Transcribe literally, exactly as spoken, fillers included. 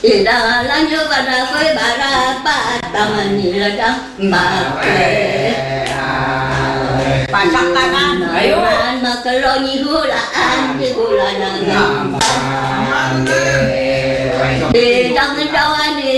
Idalanyo pada koi bara pataman niladang pakai. Pasak kanan, ayo. Makaroni hulaan di hulaan. Di jangan jawan di